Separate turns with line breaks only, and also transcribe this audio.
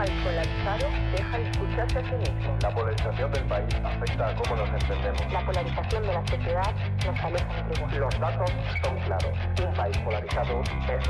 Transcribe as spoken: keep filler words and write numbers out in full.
país polarizado deja de escucharse a sí mismo.
La polarización del país afecta a cómo nos entendemos.
La polarización de la sociedad nos aleja entre iguales.
Los datos son claros. Un país polarizado es